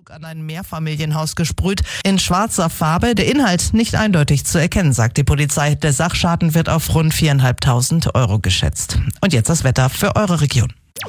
An ein Mehrfamilienhaus gesprüht, in schwarzer Farbe. Der Inhalt nicht eindeutig zu erkennen, sagt die Polizei. Der Sachschaden wird auf rund 4.500 € geschätzt. Und jetzt das Wetter für eure Region.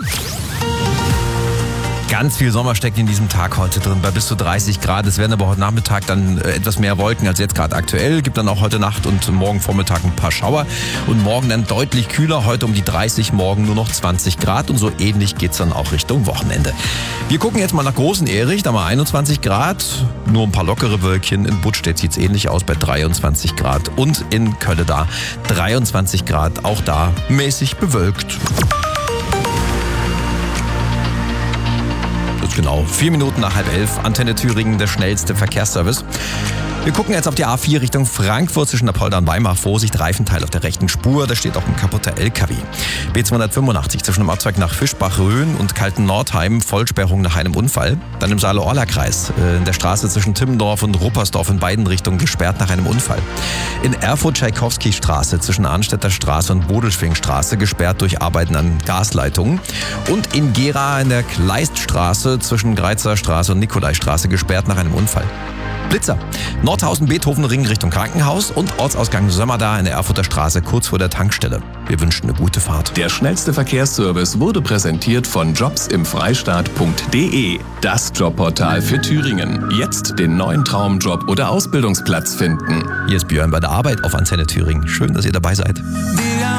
Ganz viel Sommer steckt in diesem Tag heute drin, bei bis zu 30 Grad. Es werden aber heute Nachmittag dann etwas mehr Wolken als jetzt gerade aktuell. Gibt dann auch heute Nacht und morgen Vormittag ein paar Schauer. Und morgen dann deutlich kühler, heute um die 30, morgen nur noch 20 Grad. Und so ähnlich geht's dann auch Richtung Wochenende. Wir gucken jetzt mal nach Großen Erich, da mal 21 Grad. Nur ein paar lockere Wölkchen. In Buttstedt sieht's ähnlich aus bei 23 Grad. Und in Kölle da 23 Grad, auch da mäßig bewölkt. Genau, 4 Minuten nach 10:30, Antenne Thüringen, der schnellste Verkehrsservice. Wir gucken jetzt auf die A4 Richtung Frankfurt zwischen Apolda und Weimar. Vorsicht, Reifenteil auf der rechten Spur, da steht auch ein kaputter LKW. B285 zwischen dem Ortsweg nach Fischbach-Rhön und Kalten-Nordheim, Vollsperrung nach einem Unfall. Dann im Saale-Orla-Kreis, in der Straße zwischen Timmendorf und Ruppersdorf in beiden Richtungen gesperrt nach einem Unfall. In Erfurt-Tschaikowski-Straße zwischen Arnstädter Straße und Bodelschwingstraße gesperrt durch Arbeiten an Gasleitungen. Und in Gera in der Kleiststraße zwischen Greizer Straße und Nikolaistraße gesperrt nach einem Unfall. Blitzer. Nordhausen-Beethoven-Ring Richtung Krankenhaus und Ortsausgang Sömmerda in der Erfurter Straße kurz vor der Tankstelle. Wir wünschen eine gute Fahrt. Der schnellste Verkehrsservice wurde präsentiert von jobsimfreistaat.de. Das Jobportal für Thüringen. Jetzt den neuen Traumjob oder Ausbildungsplatz finden. Hier ist Björn bei der Arbeit auf Antenne Thüringen. Schön, dass ihr dabei seid.